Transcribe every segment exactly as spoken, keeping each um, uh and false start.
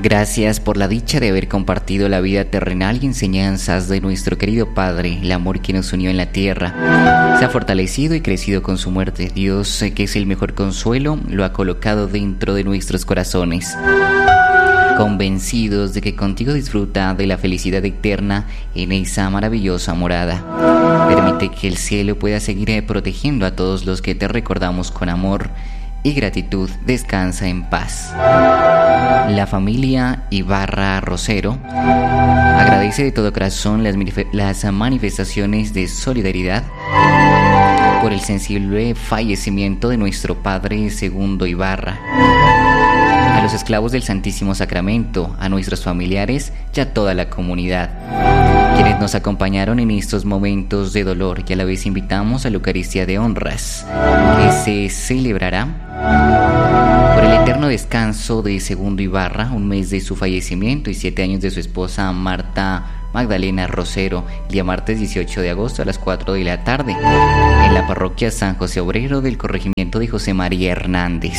Gracias por la dicha de haber compartido la vida terrenal y enseñanzas de nuestro querido Padre, el amor que nos unió en la tierra. Se ha fortalecido y crecido con su muerte. Dios, que es el mejor consuelo, lo ha colocado dentro de nuestros corazones, convencidos de que contigo disfruta de la felicidad eterna en esa maravillosa morada. Permite que el cielo pueda seguir protegiendo a todos los que te recordamos con amor y gratitud. Descansa en paz. La familia Ibarra Rosero agradece de todo corazón las, las manifestaciones de solidaridad por el sensible fallecimiento de nuestro padre Segundo Ibarra, a los esclavos del Santísimo Sacramento, a nuestros familiares y a toda la comunidad, quienes nos acompañaron en estos momentos de dolor, y a la vez invitamos a la Eucaristía de Honras, que se celebrará por el eterno descanso de Segundo Ibarra, un mes de su fallecimiento y siete años de su esposa Marta Magdalena Rosero, el día martes dieciocho de agosto a las cuatro de la tarde, en la parroquia San José Obrero del corregimiento de José María Hernández.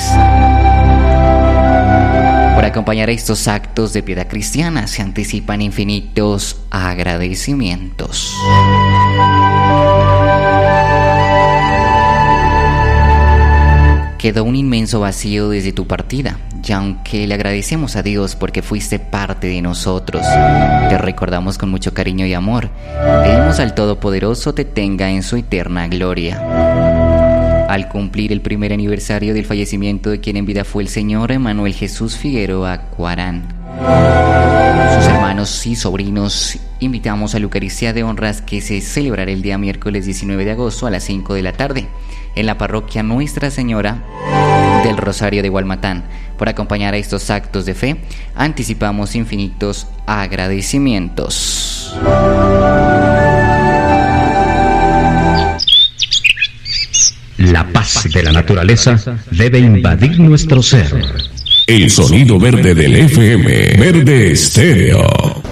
Por acompañar a estos actos de piedad cristiana se anticipan infinitos agradecimientos. Quedó un inmenso vacío desde tu partida, y aunque le agradecemos a Dios porque fuiste parte de nosotros, te recordamos con mucho cariño y amor. Pedimos al Todopoderoso te tenga en su eterna gloria. Al cumplir el primer aniversario del fallecimiento de quien en vida fue el señor Emanuel Jesús Figueroa Cuarán, sus hermanos y sobrinos, invitamos a la Eucaristía de Honras, que se celebrará el día miércoles diecinueve de agosto a las cinco de la tarde en la parroquia Nuestra Señora del Rosario de Gualmatán. Por acompañar a estos actos de fe, anticipamos infinitos agradecimientos. La paz de la naturaleza debe invadir nuestro ser. El sonido verde del F M, Verde Estéreo.